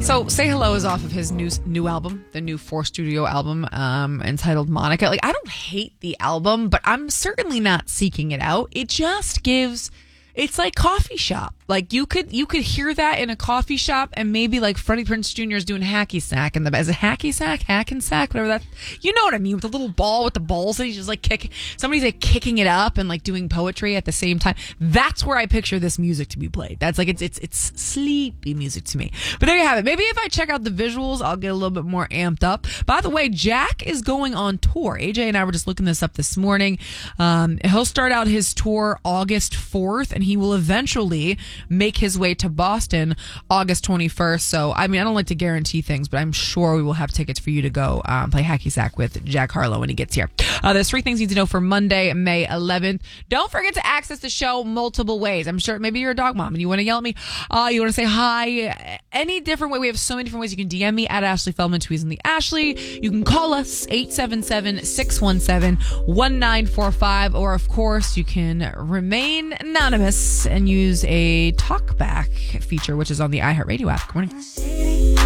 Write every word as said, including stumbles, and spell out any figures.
So Say Hello is off of his new new album, the new four studio album um, entitled Monica. Like, I don't hate the album, but I'm certainly not seeking it out. It just gives, it's like coffee shop. Like, you could you could hear that in a coffee shop, and maybe like Freddie Prinze Junior is doing hacky sack in the is it hacky sack, hack and sack, whatever that, you know what I mean, with the little ball with the balls, and he's just like kicking. Somebody's like kicking it up and like doing poetry at the same time. That's where I picture this music to be played. That's like it's it's it's sleepy music to me. But there you have it. Maybe if I check out the visuals, I'll get a little bit more amped up. By the way, Jack is going on tour. A J and I were just looking this up this morning. Um, he'll start out his tour August fourth, and he will eventually make his way to Boston August twenty-first. So, I mean, I don't like to guarantee things, but I'm sure we will have tickets for you to go um, play hacky sack with Jack Harlow when he gets here. Uh, there's three things you need to know for Monday, May eleventh. Don't forget to access the show multiple ways. I'm sure maybe you're a dog mom and you want to yell at me. Uh, you want to say hi. Any different way. We have so many different ways. You can D M me at Ashley Feldman, tweets in the Ashley. You can call us eight seven seven, six one seven, one nine four five. Or, of course, you can remain anonymous and use a talk back feature, which is on the iHeartRadio app. Good morning.